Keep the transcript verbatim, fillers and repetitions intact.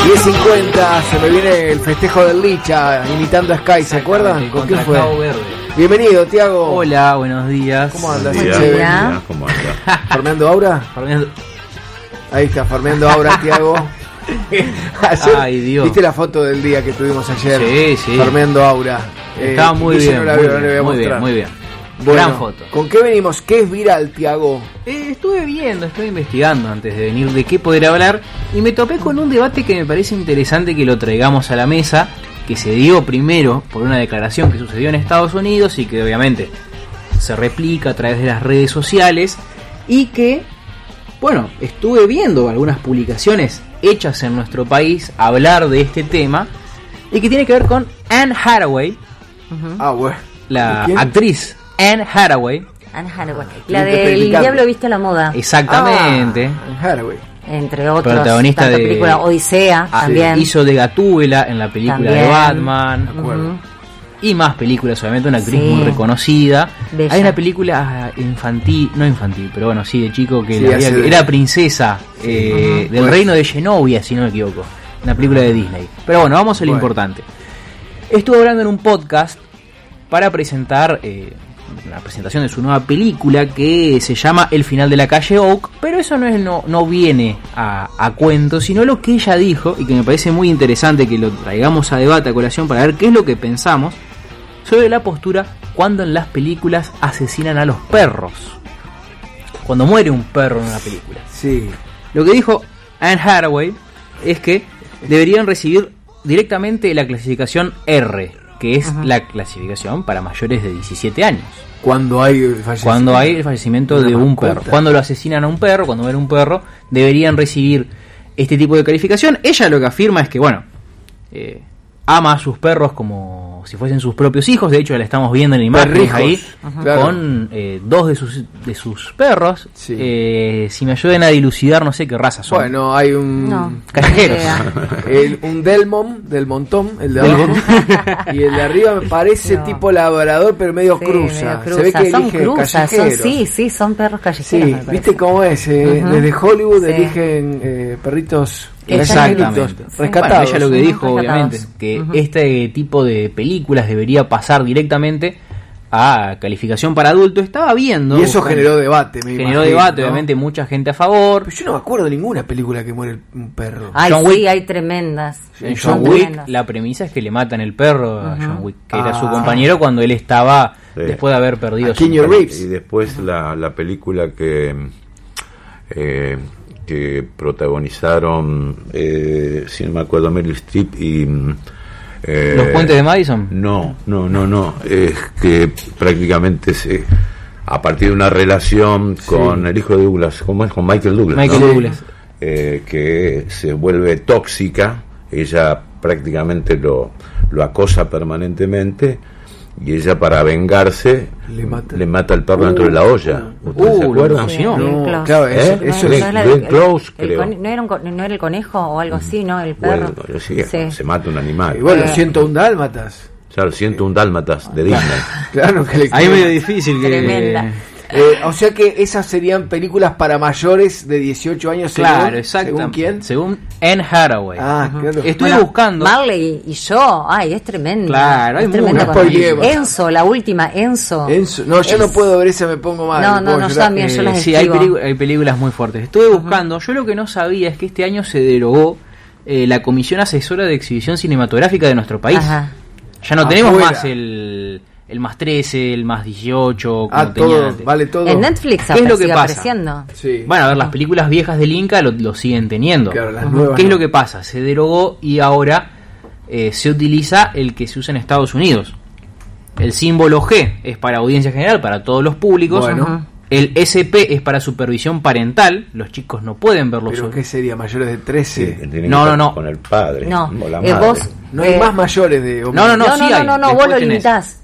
diez cincuenta, se me viene el festejo del Licha, imitando a Sky, ¿se acuerdan? ¿Con quién fue? Bienvenido, Tiago. Hola, buenos días. ¿Cómo andas? Buen día, buen día. ¿Cómo anda? ¿Farmeando Aura? Farmeando... Ahí está, farmeando Aura, Tiago. Ay, Dios. ¿Viste la foto del día que tuvimos ayer? Sí, sí. Farmeando Aura. Estaba eh, muy, bien, no la muy, veo, bien, muy bien, muy bien. Bueno, gran foto. ¿Con qué venimos? ¿Qué es viral, Tiago? Eh, estuve viendo, estuve investigando antes de venir de qué poder hablar y me topé con un debate que me parece interesante que lo traigamos a la mesa, que se dio primero por una declaración que sucedió en Estados Unidos y que obviamente se replica a través de las redes sociales y que, bueno, estuve viendo algunas publicaciones hechas en nuestro país hablar de este tema y que tiene que ver con Anne Hathaway, uh-huh. ah, bueno. la actriz Anne Hathaway. Anne Hathaway. La del Diablo Viste a la Moda. Exactamente. Ah, Anne Hathaway. Entre otros. Protagonista de película Odisea ah, también. Hizo de Gatúbela en la película también. de Batman. Uh-huh. Y más películas, obviamente una actriz sí. muy reconocida. Bella. Hay una película infantil, no infantil, pero bueno, sí, de chico que, sí, la había, de... era princesa sí. eh, uh-huh. del pues. reino de Genovia, si no me equivoco. Una película de Disney. Pero bueno, vamos a lo bueno. importante. Estuve hablando en un podcast para presentar eh, la presentación de su nueva película que se llama El final de la calle Oak, pero eso no es no, no viene a, a cuento, sino lo que ella dijo, y que me parece muy interesante que lo traigamos a debate, a colación, para ver qué es lo que pensamos sobre la postura cuando en las películas asesinan a los perros, cuando muere un perro en una película. Sí. Lo que dijo Anne Hathaway es que deberían recibir directamente la clasificación R, que es uh-huh. la clasificación para mayores de diecisiete años. Cuando hay el fallecimiento, cuando hay el fallecimiento de un perro. Cuando lo asesinan a un perro, cuando muere un perro, deberían recibir este tipo de calificación. Ella lo que afirma es que, bueno, eh, ama a sus perros como si fuesen sus propios hijos. De hecho, la estamos viendo en imágenes ahí, uh-huh. claro. con eh, dos de sus de sus perros. Sí. Eh, si me ayuden a dilucidar, no sé qué raza son. Bueno, hay un... No. Callejeros. el, un Delmon, del montón, el de abajo. Y el de arriba me parece no. tipo labrador, pero medio, sí, cruza. medio cruza. Se ve que son elige cruzas, son, callejeros. sí, sí, son perros callejeros. Sí, ¿viste cómo es? Eh, uh-huh. Desde Hollywood sí. eligen eh, perritos... Exactamente. Rescatados. Bueno, ella lo que dijo, uh-huh. obviamente, que uh-huh. este tipo de películas debería pasar directamente a calificación para adultos. Estaba viendo... Y eso buscando, generó debate, me Generó imagino, debate, ¿no? Obviamente, mucha gente a favor. Pero yo no me acuerdo de ninguna película que muere un perro. Ay, John sí, Wick, hay tremendas. En John Wick, tremendas. La premisa es que le matan el perro uh-huh. a John Wick, que ah. era su compañero cuando él estaba, sí. después de haber perdido a su Reeves. Y después la, la película que... Eh, que protagonizaron, eh, si no me acuerdo, Meryl Streep y... Eh, ¿Los puentes de Madison? No, no, no, no. Es que prácticamente se, a partir de una relación con sí. el hijo de Douglas, ¿cómo es? Con Michael Douglas. Michael ¿no? Douglas. Eh, que se vuelve tóxica, ella prácticamente lo, lo acosa permanentemente. Y ella, para vengarse, le mata, le mata al perro uh, dentro de la olla. ¿Ustedes uh, se acuerdan? Sí, no, no, claro, eso, ¿Eh? eso no, es no, no, Glenn Close, el, creo. El, ¿no, era un, ¿No era el conejo o algo así, no? El perro. Bueno, sí, sí. Se mata un animal. Y bueno, eh, ciento un dálmatas. Claro, ciento un dálmatas de Disney. Claro que le ahí medio difícil que... Tremenda. Eh, o sea que esas serían películas para mayores de dieciocho años. Claro, exacto. ¿Según quién? Según Anne Hathaway. Ah, uh-huh. claro. Estuve bueno, buscando. Marley y yo, ay, es tremendo. Claro, hay es tremendo. Muy Enzo, la última, Enzo. Enzo. No, yo es... no puedo ver esa, me pongo mal. No, no, no, yo también, eh, yo las Sí, hay, pelic- hay películas muy fuertes. Estuve buscando, uh-huh. yo lo que no sabía es que este año se derogó eh, la Comisión Asesora de Exhibición Cinematográfica de nuestro país. Ajá. Ya no tenemos Afuera. más el... El más trece, el más dieciocho, como ah, todo, antes. Vale todo. En Netflix ¿Qué es lo que pasa? Apareciendo. Sí. Bueno, a ver, las películas viejas del Inca lo, lo siguen teniendo. Claro, las uh-huh. nuevas ¿Qué no. es lo que pasa? Se derogó y ahora eh, se utiliza el que se usa en Estados Unidos. El símbolo G es para audiencia general, para todos los públicos. Bueno. Uh-huh. El S P es para supervisión parental. Los chicos no pueden verlo. ¿Pero qué sería? ¿Mayores de trece? Sí, no, no, no. Con el padre no. o la eh, madre. Vos, no hay eh, más mayores de... No, no, no, no, sí no, hay. no, no, vos lo limitás.